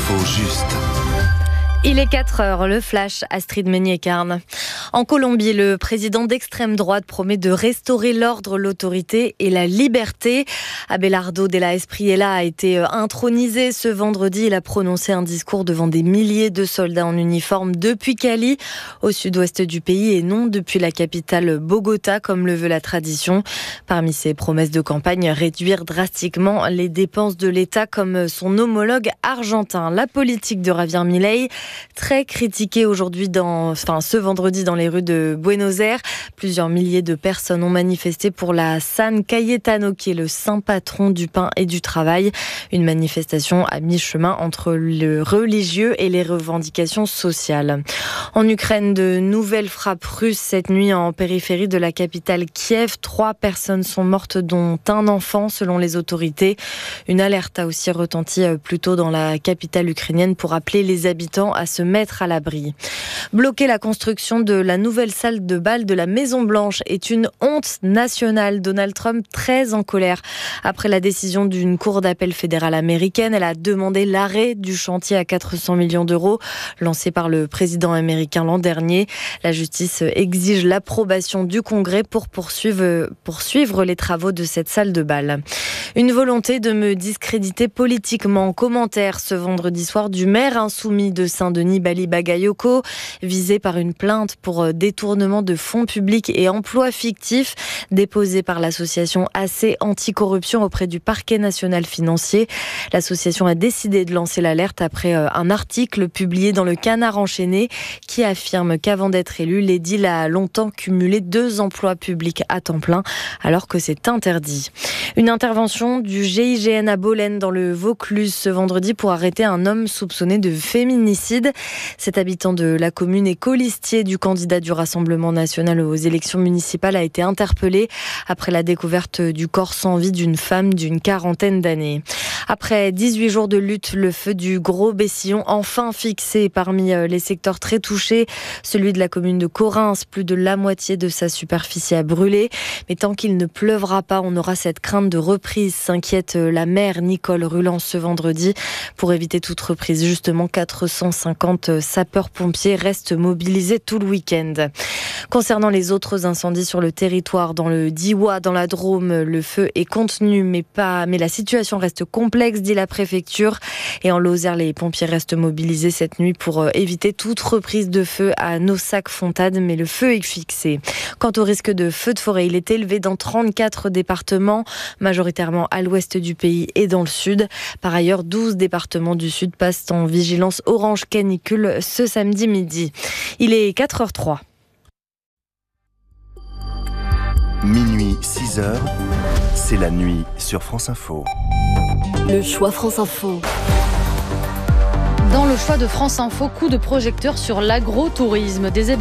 L'info juste. Il est 4h, le flash, Astrid Meignet-Carne. En Colombie, le président d'extrême droite promet de restaurer l'ordre, l'autorité et la liberté. Abelardo de la Espriella a été intronisé ce vendredi. Il a prononcé un discours devant des milliers de soldats en uniforme depuis Cali, au sud-ouest du pays, et non depuis la capitale Bogota, comme le veut la tradition. Parmi ses promesses de campagne, réduire drastiquement les dépenses de l'État comme son homologue argentin. La politique de Javier Milei, très critiquée aujourd'hui ce vendredi dans les rues de Buenos Aires. Plusieurs milliers de personnes ont manifesté pour la San Cayetano, qui est le saint patron du pain et du travail. Une manifestation à mi-chemin entre le religieux et les revendications sociales. En Ukraine, de nouvelles frappes russes cette nuit en périphérie de la capitale Kiev. 3 personnes sont mortes, dont un enfant, selon les autorités. Une alerte a aussi retenti plus tôt dans la capitale ukrainienne pour appeler les habitants à se mettre à l'abri. Bloquer la construction de la nouvelle salle de bal de la Maison-Blanche est une honte nationale. Donald Trump, très en colère après la décision d'une cour d'appel fédérale américaine. Elle a demandé l'arrêt du chantier à 400 millions d'euros lancé par le président américain l'an dernier. La justice exige l'approbation du Congrès pour poursuivre les travaux de cette salle de bal. Une volonté de me discréditer politiquement. Commentaire ce vendredi soir du maire insoumis de Saint-Denis, Bali Bagayoko, visé par une plainte pour détournement de fonds publics et emploi fictif déposée par l'association AC Anticorruption auprès du parquet national financier. L'association a décidé de lancer l'alerte après un article publié dans le Canard enchaîné qui affirme qu'avant d'être élu, l'édile a longtemps cumulé 2 emplois publics à temps plein alors que c'est interdit. Une intervention du GIGN à Bolène dans le Vaucluse ce vendredi pour arrêter un homme soupçonné de féminicide. Cet habitant de la commune et colistier du candidat du Rassemblement national aux élections municipales a été interpellé après la découverte du corps sans vie d'une femme d'une quarantaine d'années. Après 18 jours de lutte, le feu du Gros Bessillon enfin fixé parmi les secteurs très touchés. Celui de la commune de Corrins, plus de la moitié de sa superficie a brûlé. Mais tant qu'il ne pleuvra pas, on aura cette crainte de reprise, s'inquiète la maire Nicole Ruland ce vendredi. Pour éviter toute reprise, justement, 450 sapeurs-pompiers restent mobilisés tout le week-end. Concernant les autres incendies sur le territoire, dans le Diois, dans la Drôme, le feu est contenu, mais la situation reste complexe, dit la préfecture. Et en Lozère, les pompiers restent mobilisés cette nuit pour éviter toute reprise de feu à Naussac-Fontade, mais le feu est fixé. Quant au risque de feu de forêt, il est élevé dans 34 départements, majoritairement à l'ouest du pays et dans le sud. Par ailleurs, 12 départements du sud passent en vigilance orange canicule ce samedi midi. Il est 4h03. Minuit 6h, c'est la nuit sur France Info. Le choix France Info. Dans le choix de France Info, coup de projecteur sur l'agro-tourisme. Des